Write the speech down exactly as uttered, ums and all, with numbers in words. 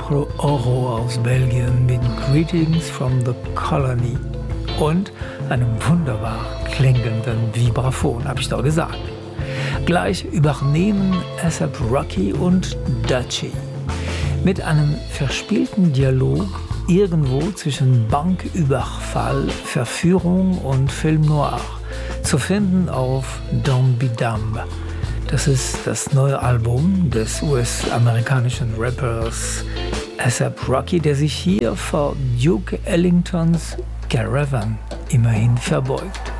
Pro Oro aus Belgien mit Greetings from the Colony und einem wunderbar klingenden Vibraphon, habe ich doch gesagt. Gleich übernehmen A$ap Rocky und Dutchy mit einem verspielten Dialog irgendwo zwischen Banküberfall, Verführung und Film Noir, zu finden auf Don't Be Dumb. Das ist das neue Album des U S-amerikanischen Rappers A$ap Rocky, der sich hier vor Duke Ellingtons Caravan immerhin verbeugt.